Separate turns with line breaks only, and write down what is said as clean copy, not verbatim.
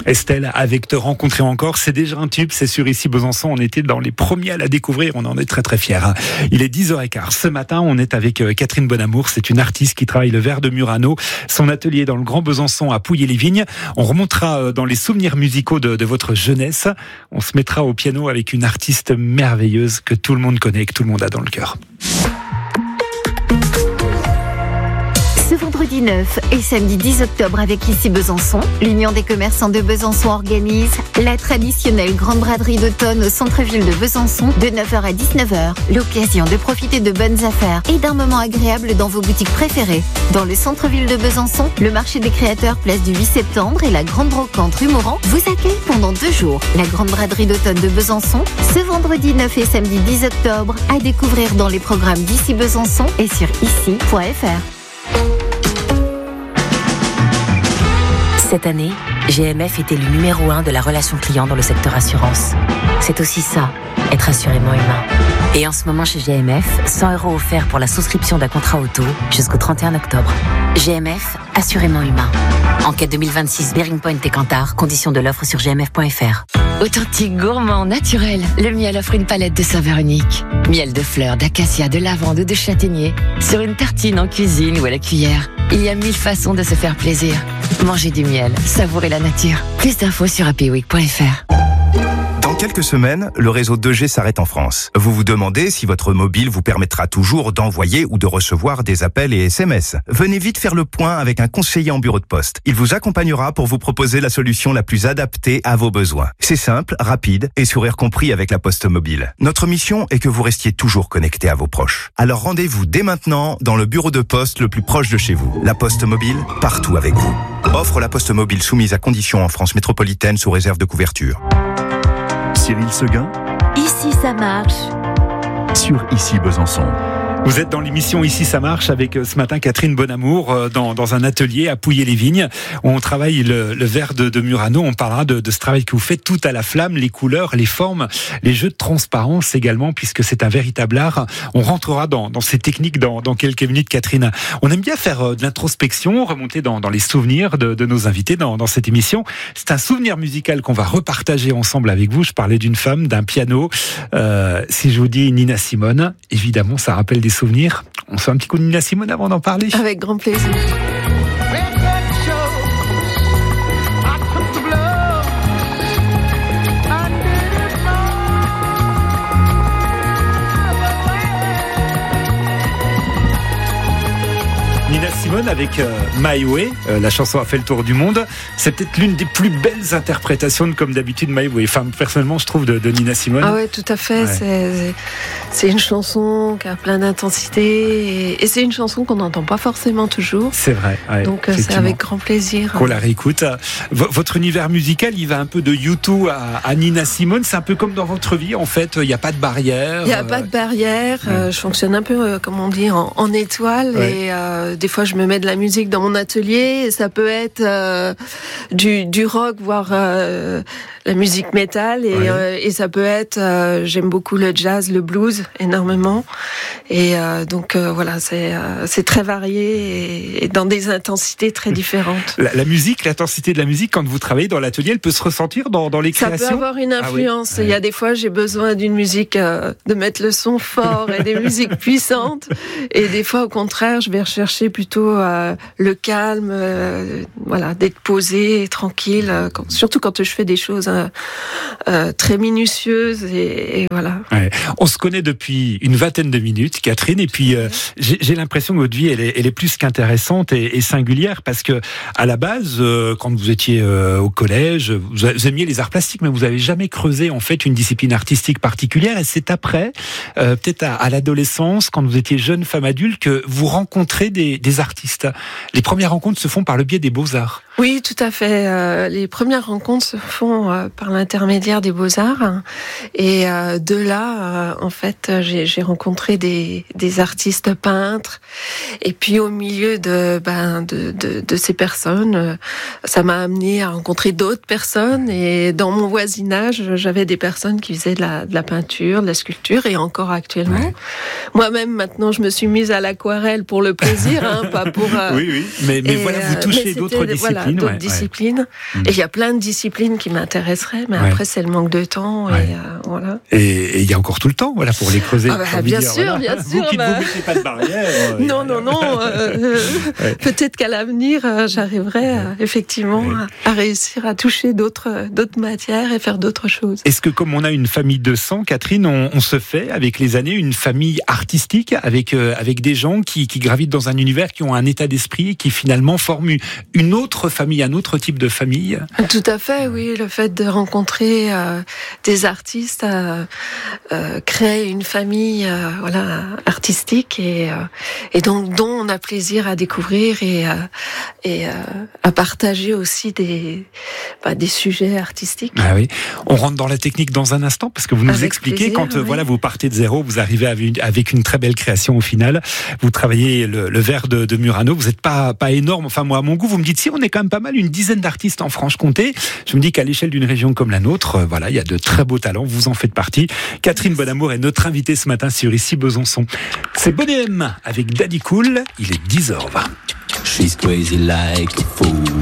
Estelle, avec Te rencontrer encore, c'est déjà un tube, c'est sur Ici Besançon, on était dans les premiers à la découvrir, on en est très très fiers. Il est 10h15, ce matin on est avec Catherine Bonamour, c'est une artiste qui travaille le verre de Murano, son atelier est dans le Grand Besançon à Pouilly-les-Vignes. On remontera dans les souvenirs musicaux de votre jeunesse, on se mettra au piano avec une artiste merveilleuse que tout le monde connaît, que tout le monde a dans le cœur.
Ce vendredi 9 et samedi 10 octobre avec Ici Besançon, l'Union des commerçants de Besançon organise la traditionnelle grande braderie d'automne au centre-ville de Besançon de 9h à 19h. L'occasion de profiter de bonnes affaires et d'un moment agréable dans vos boutiques préférées. Dans le centre-ville de Besançon, le marché des créateurs place du 8 septembre et la grande brocante rue Morand vous accueillent pendant 2 jours. La grande braderie d'automne de Besançon, ce vendredi 9 et samedi 10 octobre, à découvrir dans les programmes d'Ici Besançon et sur ici.fr.
Cette année, GMF est élu numéro 1 de la relation client dans le secteur assurance. C'est aussi ça, être assurément humain. Et en ce moment chez GMF, 100 € offerts pour la souscription d'un contrat auto jusqu'au 31 octobre. GMF, assurément humain. Enquête 2026 Bearing Point et Kantar, conditions de l'offre sur gmf.fr.
Authentique, gourmand, naturel, le miel offre une palette de saveurs uniques. Miel de fleurs, d'acacia, de lavande ou de châtaignier, sur une tartine en cuisine ou à la cuillère. Il y a 1000 façons de se faire plaisir. Mangez du miel, savourez la nature. Plus d'infos sur happyweek.fr.
Dans quelques semaines, le réseau 2G s'arrête en France. Vous vous demandez si votre mobile vous permettra toujours d'envoyer ou de recevoir des appels et SMS. Venez vite faire le point avec un conseiller en bureau de poste. Il vous accompagnera pour vous proposer la solution la plus adaptée à vos besoins. C'est simple, rapide et sourire compris avec la Poste Mobile. Notre mission est que vous restiez toujours connecté à vos proches. Alors rendez-vous dès maintenant dans le bureau de poste le plus proche de chez vous. La Poste Mobile, partout avec vous. Offre La Poste Mobile soumise à conditions en France métropolitaine sous réserve de couverture.
Cyril Seguin,
Ici ça marche.
sur Ici Besançon.
Vous êtes dans l'émission Ici ça marche avec ce matin Catherine Bonamour dans un atelier à Pouilly-les-Vignes où on travaille le verre de Murano. On parlera de ce travail que vous faites tout à la flamme, les couleurs, les formes, les jeux de transparence également puisque c'est un véritable art. On rentrera dans ces techniques dans quelques minutes, Catherine. On aime bien faire de l'introspection, remonter dans les souvenirs de nos invités dans cette émission. C'est un souvenir musical qu'on va repartager ensemble avec vous. Je parlais d'une femme, d'un piano. Si je vous dis Nina Simone, évidemment ça rappelle des souvenirs. On se fait un petit coup de Nina Simone avant d'en parler.
Avec grand plaisir.
Nina Simone avec My Way, la chanson a fait le tour du monde. C'est peut-être l'une des plus belles interprétations comme d'habitude My Way. Enfin, personnellement, je trouve de Nina Simone.
Ah ouais, tout à fait. Ouais. C'est une chanson qui a plein d'intensité et c'est une chanson qu'on n'entend pas forcément toujours.
C'est vrai. Ouais,
donc c'est avec grand plaisir
qu'on la réécoute. Votre univers musical, il va un peu de U2 à Nina Simone. C'est un peu comme dans votre vie, en fait. Il n'y a pas de barrière.
Il n'y a pas de barrière. Ouais. Je fonctionne un peu, comme on dit, en étoile. Ouais. Et des fois, je me mets de la musique dans mon atelier. Et ça peut être du rock, voire la musique métal. Et ça peut être... j'aime beaucoup le jazz, le blues, énormément. Et donc, voilà, c'est très varié et dans des intensités très différentes.
La musique, l'intensité de la musique, quand vous travaillez dans l'atelier, elle peut se ressentir dans les créations?
Ça peut avoir une influence. Ah oui. Il y a des fois, j'ai besoin d'une musique, de mettre le son fort et des musiques puissantes. Et des fois, au contraire, je vais rechercher plutôt le calme, voilà, d'être posé, tranquille, surtout quand je fais des choses très minutieuses et voilà.
Ouais. On se connaît depuis une vingtaine de minutes, Catherine, et puis j'ai l'impression que votre vie, elle est plus qu'intéressante et singulière, parce que à la base, quand vous étiez au collège, vous aimiez les arts plastiques, mais vous n'avez jamais creusé en fait une discipline artistique particulière, et c'est après, peut-être à l'adolescence, quand vous étiez jeune femme adulte, que vous rencontrez des artistes. Les premières rencontres se font par le biais des beaux-arts.
Oui, tout à fait. Les premières rencontres se font par l'intermédiaire des Beaux-Arts. Et de là, en fait, j'ai rencontré des artistes peintres. Et puis, au milieu de ces personnes, ça m'a amené à rencontrer d'autres personnes. Et dans mon voisinage, j'avais des personnes qui faisaient de la peinture, de la sculpture, et encore actuellement. Ouais. Moi-même, maintenant, je me suis mise à l'aquarelle pour le plaisir, pas pour.
Oui. Mais voilà, vous touchez d'autres disciplines.
Voilà, d'autres disciplines. Et il y a plein de disciplines qui m'intéresseraient, mais après, c'est le manque de temps. Et voilà.
Et il y a encore tout le temps, voilà, pour les creuser.
Bien sûr.
Vous qui ne vous mettez pas de barrière.
Non. Peut-être qu'à l'avenir, j'arriverai effectivement à réussir à toucher d'autres matières et faire d'autres choses.
Est-ce que comme on a une famille de sang, Catherine, on se fait avec les années une famille artistique avec des gens qui gravitent dans un univers, qui ont un état d'esprit et qui finalement forment une autre famille, un autre type de famille?
Tout à fait, oui. Le fait de rencontrer des artistes crée une famille artistique et donc dont on a plaisir à découvrir et à partager aussi des sujets artistiques.
Ah oui. On rentre dans la technique dans un instant parce que vous nous expliquez plaisir, quand vous partez de zéro, vous arrivez avec une très belle création au final. Vous travaillez le verre de Murano. Vous n'êtes pas énorme. Enfin moi à mon goût, vous me dites si on est quand même pas mal, une dizaine d'artistes en Franche-Comté. Je me dis qu'à l'échelle d'une région comme la nôtre, il y a de très beaux talents. Vous en faites partie. Catherine Bonamour est notre invitée ce matin sur Ici Besançon. C'est Bonnet M avec Daddy Cool. Il est 10h20.
She's crazy like a fool.